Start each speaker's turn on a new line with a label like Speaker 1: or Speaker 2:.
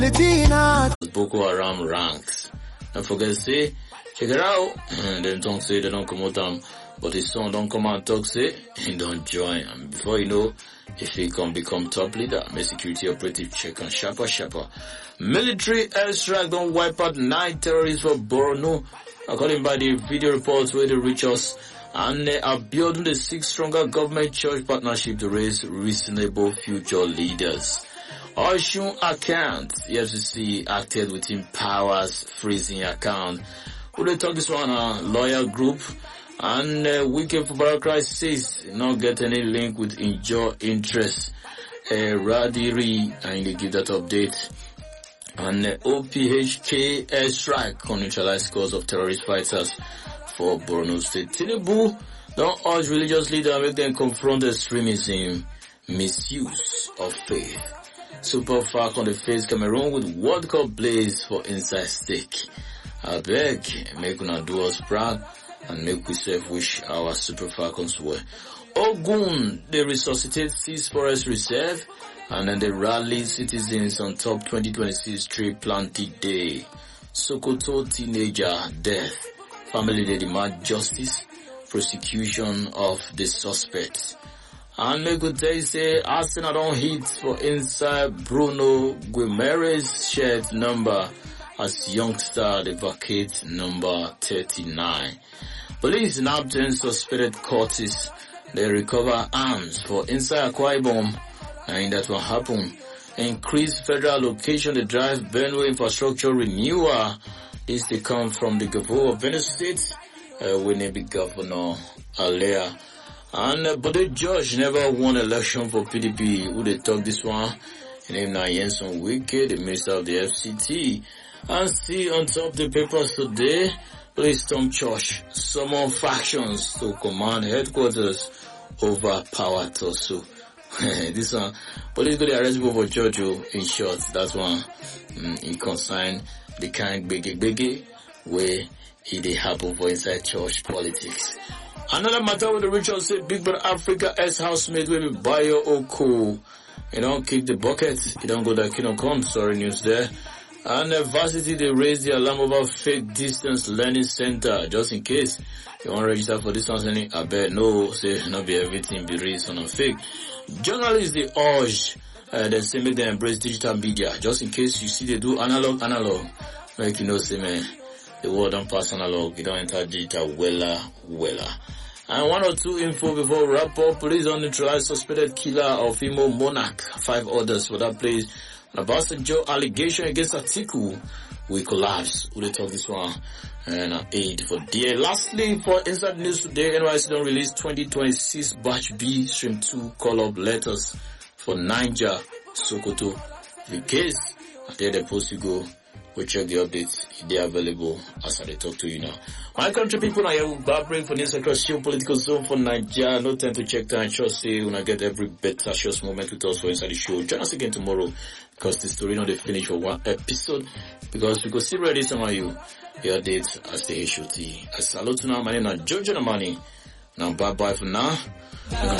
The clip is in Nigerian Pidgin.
Speaker 1: Boko Haram ranks. Don't forget to say, check it out. And then don't say they don't come out them. But his son don't come out and talk, say, he don't join. And before you know, if he can become top leader, my security operative check and sharper. Military airstrike don't wipe out 9 terrorists for Borno. According by the video reports where they reach us, and they are building the 6 stronger government-church partnership to raise reasonable future leaders. Oshun account, EFCC acted within powers freezing account. Who they talk this one, lawyer group, and Wike for Barakrai says not get any link with injure interest. Radiri, and they give that update. And OPHK airstrike on neutralized scores of terrorist fighters for Borno State. Tinubu don't urge religious leaders make them confront extremism, misuse of faith. Super Falcon the face Cameroon with World Cup blaze for inside stake. I beg, make una do us proud and make we self wish our Super Falcons well. Ogun, they resuscitate Seas Forest Reserve and then they rally citizens on top 2026 tree planting day. Sokoto teenager death. Family they demand justice, prosecution of the suspects. And make good day say Arsenal don't hit for inside Bruno Guimaraes shared number as youngster they vacate number 39. Police in absence suspected Curtis. They recover arms for inside Akwa Ibom, and that will happen. Increased federal allocation to drive Benue infrastructure renewal. This they come from the governor of Benue State, when they be Governor Alea. And but the judge never won election for PDP. Who they talk this one? His name now Yenson Wike, the minister of the FCT. And see on top the papers today, police storm church, summon factions to command headquarters over power torso. This one, police go to arrest people for church, in short, that's one, in concern the kind biggie where it happen for inside church politics. Another matter with the ritual say Big Brother Africa ex-housemate will be Bayo Oko. You don't kick the bucket, you don't go that Kingdom Come, sorry news there. And varsity they raise the alarm about fake distance learning center, just in case you want to register for distance learning. I bet no, say not be everything be reason or fake. Journalists they urge, they say make them embrace digital media, just in case you see they do analog, like you know say man, the world don't pass analog, you don't enter digital, wella. And 1 or 2 info before we wrap up. Police on neutralized suspected killer of Imo Monarch. 5 orders for that place. Obasanjo allegation against Atiku will collapse. We'll talk this one and aid for DA. Lastly, for inside news today, NYC don't release 2026 batch B stream 2 call-up letters for Niger, Sokoto. In case there the post you go, we check the updates. They are available as I talk to you now. My country people are here with break for this across political zone for Nigeria. No time to check time. Just say when I get every better short moment with us for inside the show. Join us again tomorrow because the story not finish for one episode because we could still ready some of you. Your dates as the HOT. I salute now. My name is Jojo Namani. Now bye bye for now.